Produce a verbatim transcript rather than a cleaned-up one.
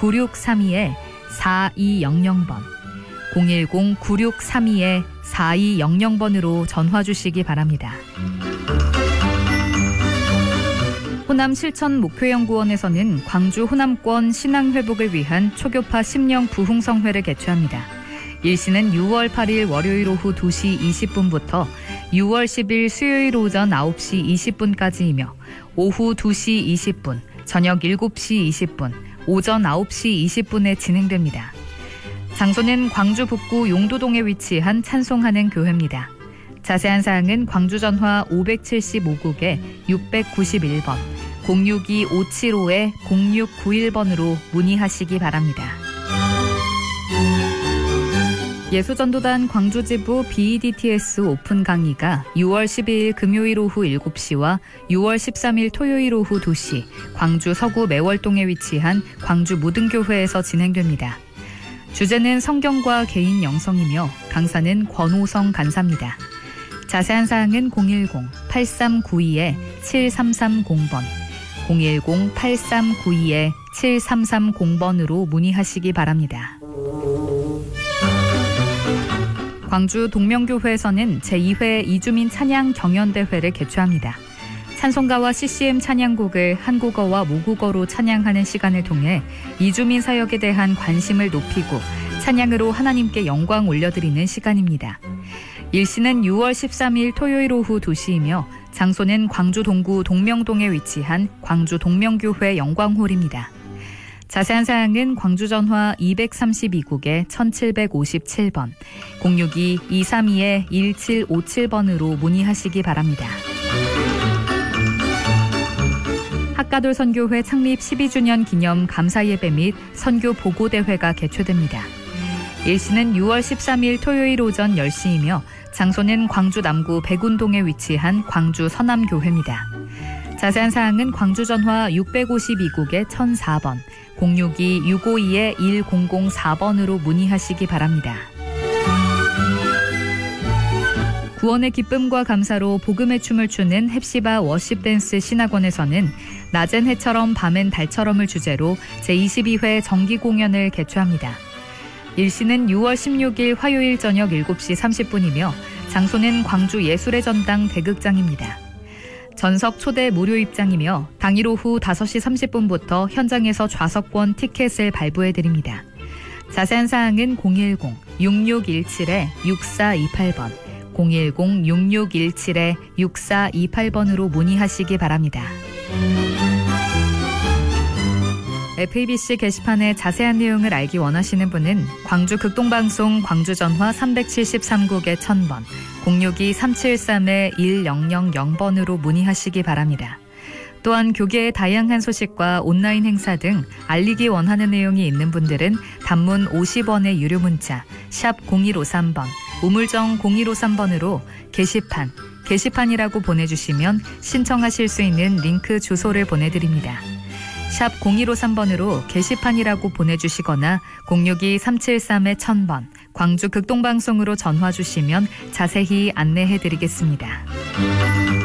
구육삼이 사이영영 번, 공일공 구육삼이 사이영영 번으로 전화 주시기 바랍니다. 호남 실천 목표연구원에서는 광주 호남권 신앙 회복을 위한 초교파 십 년 부흥성회를 개최합니다. 일시는 유월 팔일 월요일 오후 두 시 이십 분부터 유월 십일 수요일 오전 아홉 시 이십 분까지이며 오후 두 시 이십 분, 저녁 일곱 시 이십 분, 오전 아홉 시 이십 분에 진행됩니다. 장소는 광주 북구 용도동에 위치한 찬송하는 교회입니다. 자세한 사항은 광주 전화 오백칠십오 국에 육백구십일 번, 공육이 오칠오 공육구일 번으로 문의하시기 바랍니다. 예수전도단 광주지부 비이디티에스 오픈 강의가 유월 십이일 금요일 오후 일곱 시와 유월 십삼일 토요일 오후 두 시 광주 서구 매월동에 위치한 광주 무등교회에서 진행됩니다. 주제는 성경과 개인 영성이며 강사는 권호성 간사입니다. 자세한 사항은 공일공 팔삼구이 칠삼삼공 번, 공일공 팔삼구이 칠삼삼공 번으로 문의하시기 바랍니다. 광주 동명교회에서는 제이 회 이주민 찬양 경연대회를 개최합니다. 찬송가와 씨씨엠 찬양곡을 한국어와 모국어로 찬양하는 시간을 통해 이주민 사역에 대한 관심을 높이고 찬양으로 하나님께 영광 올려드리는 시간입니다. 일시는 유월 십삼일 토요일 오후 두 시이며 장소는 광주 동구 동명동에 위치한 광주 동명교회 영광홀입니다. 자세한 사항은 광주 전화 이백삼십이 국에 천칠백오십칠 번, 공육이 이삼이 일칠오칠 번으로 문의하시기 바랍니다. 학가돌 선교회 창립 십이 주년 기념 감사예배 및 선교 보고대회가 개최됩니다. 일시는 유월 십삼일 토요일 오전 열 시이며 장소는 광주 남구 백운동에 위치한 광주 서남교회입니다. 자세한 사항은 광주 전화 육백오십이 국에 천사 번, 공육이 육오이 일공공사 번으로 문의하시기 바랍니다. 구원의 기쁨과 감사로 복음의 춤을 추는 헵시바 워십댄스 신학원에서는 낮엔 해처럼 밤엔 달처럼을 주제로 제이십이 회 정기 공연을 개최합니다. 일시는 유월 십육일 화요일 저녁 일곱 시 삼십 분이며 장소는 광주 예술의 전당 대극장입니다. 전석 초대 무료 입장이며 당일 오후 다섯 시 삼십 분부터 현장에서 좌석권 티켓을 발부해드립니다. 자세한 사항은 공일공 육육일칠 육사이팔 번, 공일공 육육일칠 육사이팔 번으로 문의하시기 바랍니다. 에프이비씨 게시판의 자세한 내용을 알기 원하시는 분은 광주 극동방송 광주 전화 삼백칠십삼 국에 천 번, 공육이 삼칠삼 일영영영 번으로 문의하시기 바랍니다. 또한 교계의 다양한 소식과 온라인 행사 등 알리기 원하는 내용이 있는 분들은 단문 오십 원의 유료 문자 샵 공일오삼 번, 우물정 공일오삼 번으로 게시판, 게시판이라고 보내주시면 신청하실 수 있는 링크 주소를 보내드립니다. 샵 공일오삼 번으로 게시판이라고 보내주시거나 공육이 삼칠삼 천 번, 광주 극동방송으로 전화 주시면 자세히 안내해드리겠습니다.